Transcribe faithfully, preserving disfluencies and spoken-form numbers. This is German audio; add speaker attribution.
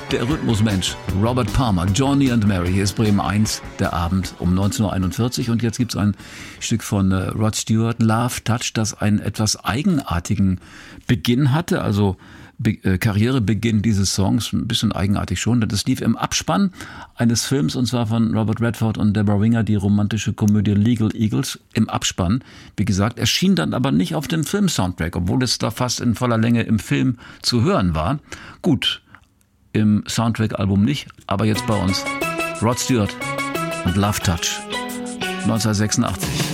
Speaker 1: Der Rhythmusmensch, Robert Palmer, Johnny and Mary. Hier ist Bremen eins, der Abend um neunzehn Uhr einundvierzig. Und jetzt gibt's ein Stück von äh, Rod Stewart, Love Touch, das einen etwas eigenartigen Beginn hatte. Also Be- äh, Karrierebeginn dieses Songs, ein bisschen eigenartig schon. Das lief im Abspann eines Films, und zwar von Robert Redford und Deborah Winger, die romantische Komödie Legal Eagles. Im Abspann, wie gesagt, erschien dann aber nicht auf dem Film-Soundtrack, obwohl es da fast in voller Länge im Film zu hören war. Gut, im Soundtrack-Album nicht, aber jetzt bei uns Rod Stewart und Love Touch neunzehnhundertsechsundachtzig.